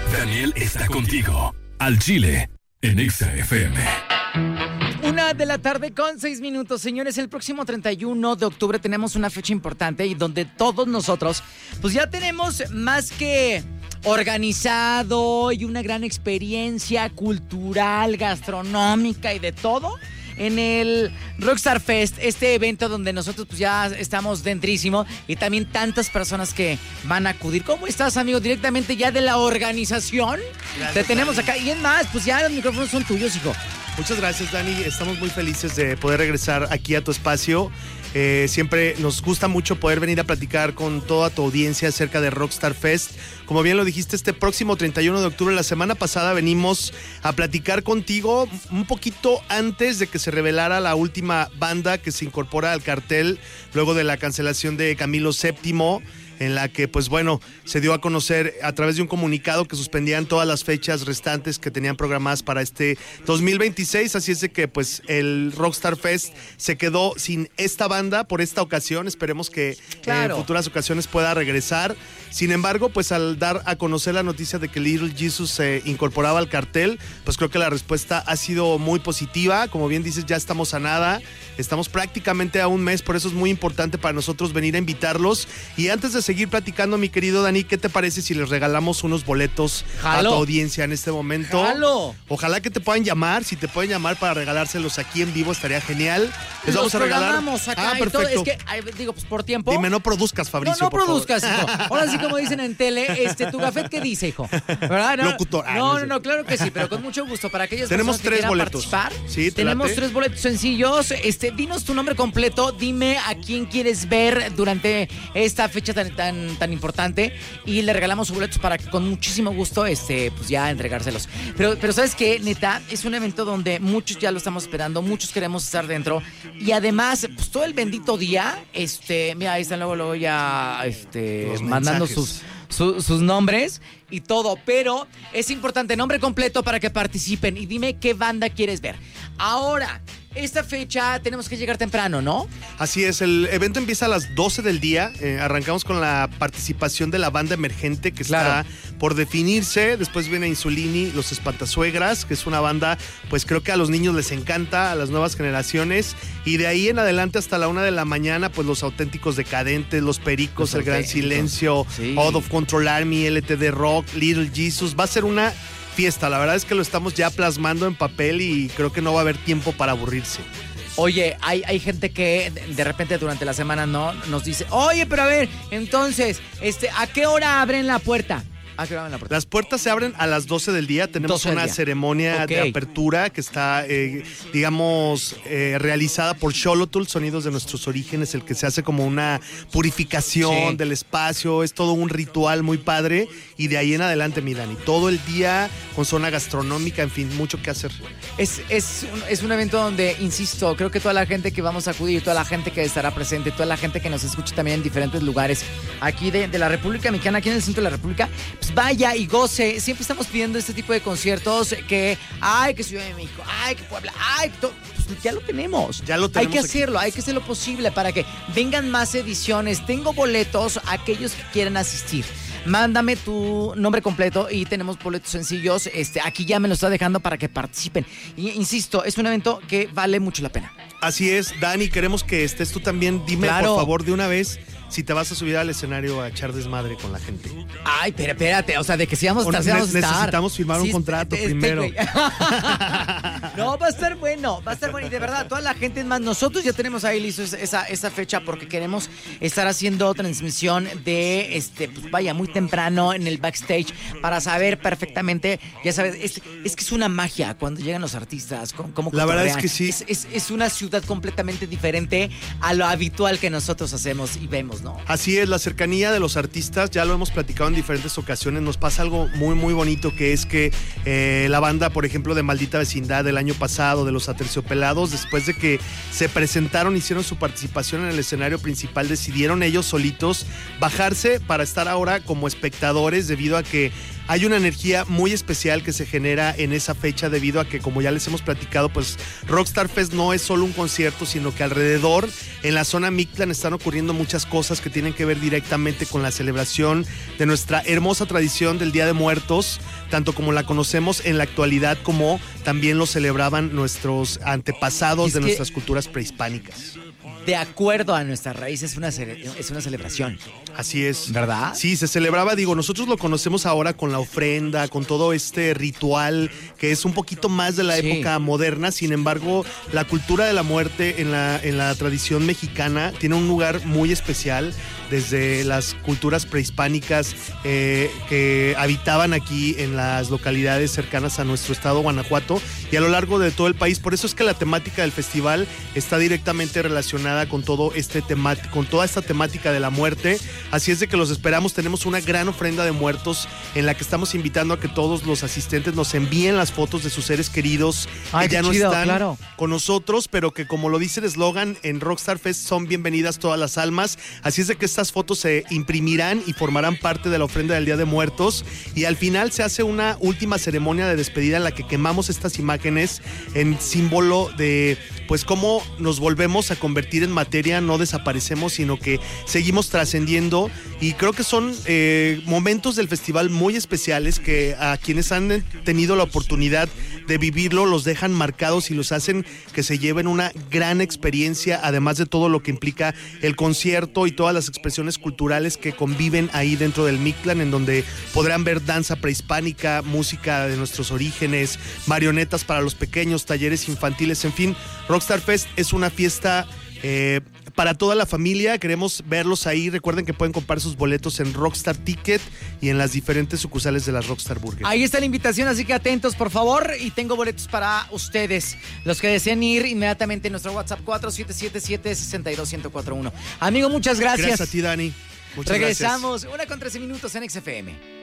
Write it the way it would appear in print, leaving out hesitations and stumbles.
Daniel está contigo. Al Chile, en Exa FM. 1:06 p.m, señores. El próximo 31 de octubre tenemos una fecha importante y donde todos nosotros, pues ya tenemos más que organizado y una gran experiencia cultural, gastronómica y de todo en el Rockstar Fest, este evento donde nosotros pues ya estamos dentrísimo y también tantas personas que van a acudir. ¿Cómo estás, amigo? Directamente ya de la organización. Gracias, te tenemos Dani. Acá. Y es más, pues ya los micrófonos son tuyos, hijo. Muchas gracias, Dani. Estamos muy felices de poder regresar aquí a tu espacio. Siempre nos gusta mucho poder venir a platicar con toda tu audiencia acerca de Rockstar Fest. Como bien lo dijiste, este próximo 31 de octubre, la semana pasada venimos a platicar contigo un poquito antes de que se revelara la última banda que se incorpora al cartel luego de la cancelación de Camilo VII, en la que, pues bueno, se dio a conocer a través de un comunicado que suspendían todas las fechas restantes que tenían programadas para este 2026, así es de que, pues, el Rockstar Fest se quedó sin esta banda por esta ocasión. Esperemos que en futuras ocasiones pueda regresar. Sin embargo, pues al dar a conocer la noticia de que Little Jesus se incorporaba al cartel, pues creo que la respuesta ha sido muy positiva. Como bien dices, ya estamos a nada, estamos prácticamente a un mes, por eso es muy importante para nosotros venir a invitarlos. Y antes de seguir platicando, mi querido Dani, ¿qué te parece si les regalamos unos boletos a tu audiencia en este momento? ¡Jalo! Ojalá que te puedan llamar, si te pueden llamar para regalárselos aquí en vivo estaría genial. Les vamos a regalar. Acá perfecto. Es que, digo, pues por tiempo. Dime, no produzcas, Fabricio. No produzcas, hijo. Ahora sí, como dicen en tele, tu gafet, ¿qué dice, hijo? ¿Verdad? Locutor. No, claro que sí, pero con mucho gusto. Para aquellos tenemos personas que 3 boletos. Participar, Sí, tenemos 3 boletos sencillos. Dinos tu nombre completo, dime a quién quieres ver durante esta fecha tan importante y le regalamos boletos para que con muchísimo gusto pues ya entregárselos. Pero ¿sabes qué? Neta, es un evento donde muchos ya lo estamos esperando, muchos queremos estar dentro y además, pues todo el bendito día, mira, ahí están luego ya mandando sus nombres y todo, pero es importante, nombre completo para que participen y dime qué banda quieres ver. Ahora, esta fecha tenemos que llegar temprano, ¿no? Así es, el evento empieza a las 12 del día, arrancamos con la participación de la banda emergente que está por definirse, después viene Insulini, Los Espantasuegras, que es una banda, pues creo que a los niños les encanta, a las nuevas generaciones, y de ahí en adelante hasta la 1 de la mañana, pues Los Auténticos Decadentes, Los Pericos, El Gran Silencio, Out of Control Army, LTD Rock, Little Jesus, va a ser una fiesta. La verdad es que lo estamos ya plasmando en papel y creo que no va a haber tiempo para aburrirse. Oye, hay gente que de repente durante la semana nos dice, oye, pero a ver, entonces, ¿a qué hora abren la puerta? Las puertas se abren a las 12 del día. Tenemos una ceremonia de apertura que está, realizada por Xolotl, Sonidos de Nuestros Orígenes, el que se hace como una purificación del espacio. Es todo un ritual muy padre. Y de ahí en adelante, mi Dani, todo el día con zona gastronómica, en fin, mucho que hacer. Es un evento donde, insisto, creo que toda la gente que vamos a acudir, toda la gente que estará presente, toda la gente que nos escucha también en diferentes lugares aquí de la República Mexicana, aquí en el centro de la República, pues vaya y goce. Siempre estamos pidiendo este tipo de conciertos que Ciudad de México, que Puebla, pues ya lo tenemos. Hay que hacerlo, hay que hacer lo posible para que vengan más ediciones. Tengo boletos a aquellos que quieran asistir. Mándame tu nombre completo y tenemos boletos sencillos. Aquí ya me lo está dejando para que participen. Y, insisto, es un evento que vale mucho la pena. Así es, Dani, queremos que estés tú también. Dime, por favor, de una vez, si te vas a subir al escenario a echar desmadre con la gente. Ay, pero espérate, o sea, de que si vamos a estar. Necesitamos firmar un contrato primero. No, va a estar bueno. Y de verdad, toda la gente, es más, nosotros ya tenemos ahí listo esa fecha porque queremos estar haciendo transmisión de, pues vaya, muy temprano en el backstage para saber perfectamente, ya sabes, es que es una magia cuando llegan los artistas, cómo la verdad es que sí. Es una ciudad completamente diferente a lo habitual que nosotros hacemos y vemos, ¿no? Así es, la cercanía de los artistas, ya lo hemos platicado en diferentes ocasiones, nos pasa algo muy, muy bonito, que es que la banda, por ejemplo, de Maldita Vecindad del año pasado, de Los Aterciopelados, después de que se presentaron, hicieron su participación en el escenario principal, decidieron ellos solitos bajarse para estar ahora como espectadores, debido a que hay una energía muy especial que se genera en esa fecha debido a que, como ya les hemos platicado, pues Rockstar Fest no es solo un concierto, sino que alrededor, en la zona Mictlán, están ocurriendo muchas cosas que tienen que ver directamente con la celebración de nuestra hermosa tradición del Día de Muertos, tanto como la conocemos en la actualidad como también lo celebraban nuestros antepasados de nuestras culturas prehispánicas. De acuerdo a nuestras raíces, es una celebración. Así es. ¿Verdad? Sí, se celebraba, nosotros lo conocemos ahora con la ofrenda, con todo este ritual que es un poquito más de la época moderna. Sin embargo, la cultura de la muerte en la tradición mexicana tiene un lugar muy especial desde las culturas prehispánicas que habitaban aquí en las localidades cercanas a nuestro estado, Guanajuato, y a lo largo de todo el país. Por eso es que la temática del festival está directamente relacionada con toda esta temática de la muerte. Así es de que los esperamos. Tenemos una gran ofrenda de muertos en la que estamos invitando a que todos los asistentes nos envíen las fotos de sus seres queridos que ya no están con nosotros, pero que, como lo dice el eslogan, en Rockstar Fest son bienvenidas todas las almas. Así es de que estas fotos se imprimirán y formarán parte de la ofrenda del Día de Muertos, y al final se hace una última ceremonia de despedida en la que quemamos estas imágenes en símbolo de pues cómo nos volvemos a convertir en materia, no desaparecemos, sino que seguimos trascendiendo. Y creo que son momentos del festival muy especiales que a quienes han tenido la oportunidad de vivirlo los dejan marcados y los hacen que se lleven una gran experiencia, además de todo lo que implica el concierto y todas las expresiones culturales que conviven ahí dentro del Mictlán, en donde podrán ver danza prehispánica, música de nuestros orígenes, marionetas para los pequeños, talleres infantiles, en fin. Rockstar Fest es una fiesta para toda la familia. Queremos verlos ahí. Recuerden que pueden comprar sus boletos en Rockstar Ticket y en las diferentes sucursales de las Rockstar Burger. Ahí está la invitación, así que atentos, por favor. Y tengo boletos para ustedes, los que deseen ir inmediatamente en nuestro WhatsApp 4777-62141. Amigo, muchas gracias. Gracias a ti, Dani. Muchas Regresamos, gracias. 1:13 en XFM.